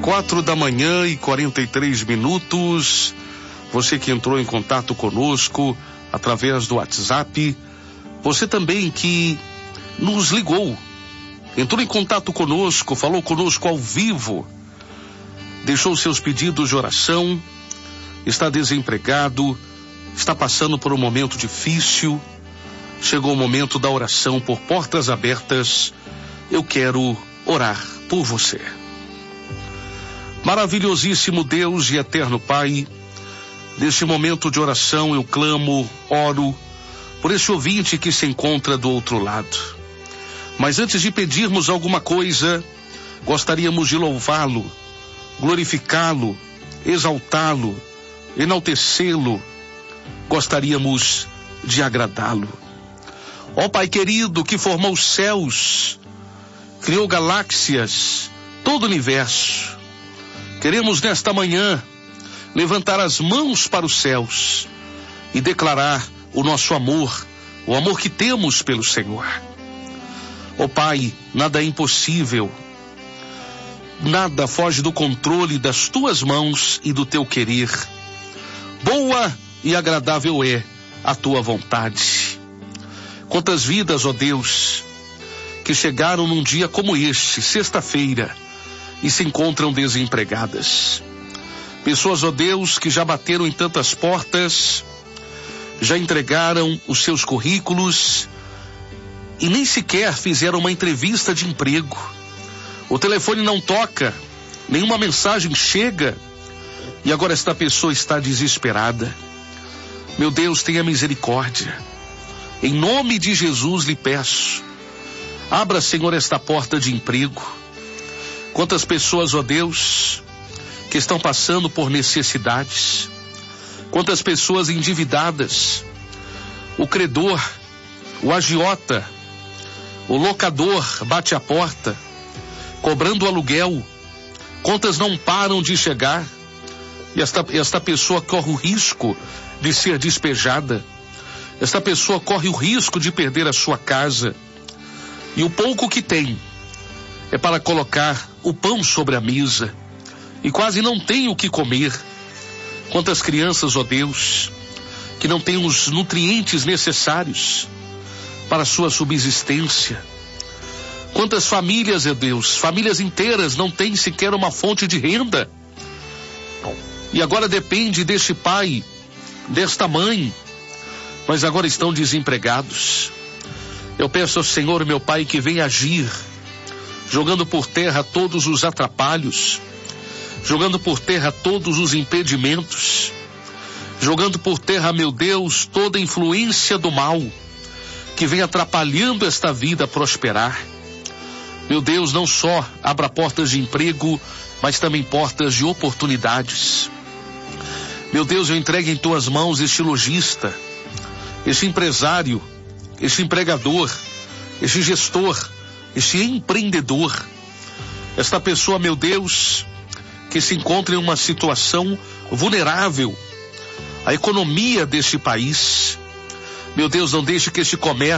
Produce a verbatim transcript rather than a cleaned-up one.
Quatro da manhã e quarenta e três minutos. Você que entrou em contato conosco através do WhatsApp, você também que nos ligou, entrou em contato conosco, falou conosco ao vivo, deixou seus pedidos de oração, está desempregado, está passando por um momento difícil, chegou o momento da oração por portas abertas. Eu quero orar por você. Maravilhosíssimo Deus e eterno Pai, neste momento de oração eu clamo, oro por esse ouvinte que se encontra do outro lado. Mas antes de pedirmos alguma coisa, gostaríamos de louvá-lo, glorificá-lo, exaltá-lo, enaltecê-lo. Gostaríamos de agradá-lo. Ó Pai querido, que formou os céus, criou galáxias, todo o universo, queremos nesta manhã levantar as mãos para os céus e declarar o nosso amor, o amor que temos pelo Senhor. Ó Pai, nada é impossível, nada foge do controle das tuas mãos e do teu querer. Boa e agradável é a tua vontade. Quantas vidas, ó Deus, que chegaram num dia como este, sexta-feira, e se encontram desempregadas. Pessoas, ó Deus, que já bateram em tantas portas, já entregaram os seus currículos e nem sequer fizeram uma entrevista de emprego. O telefone não toca, nenhuma mensagem chega e agora esta pessoa está desesperada. Meu Deus, tenha misericórdia. Em nome de Jesus lhe peço, abra, Senhor, esta porta de emprego. Quantas pessoas, ó Deus, que estão passando por necessidades, quantas pessoas endividadas, o credor, o agiota, o locador bate a porta, cobrando aluguel, contas não param de chegar, e esta, esta pessoa corre o risco de ser despejada, esta pessoa corre o risco de perder a sua casa, e o pouco que tem é para colocar o pão sobre a mesa, e quase não tem o que comer. Quantas crianças, ó Deus, que não têm os nutrientes necessários para a sua subsistência. Quantas famílias, ó Deus, famílias inteiras não têm sequer uma fonte de renda. E agora depende deste pai, desta mãe, mas agora estão desempregados. Eu peço ao Senhor, meu Pai, que venha agir, jogando por terra todos os atrapalhos, jogando por terra todos os impedimentos, jogando por terra, meu Deus, toda influência do mal que vem atrapalhando esta vida a prosperar. Meu Deus, não só abra portas de emprego, mas também portas de oportunidades. Meu Deus, eu entrego em tuas mãos este lojista, este empresário, este empregador, este gestor, este empreendedor, esta pessoa, meu Deus, que se encontra em uma situação vulnerável, a economia deste país. Meu Deus, não deixe que este comércio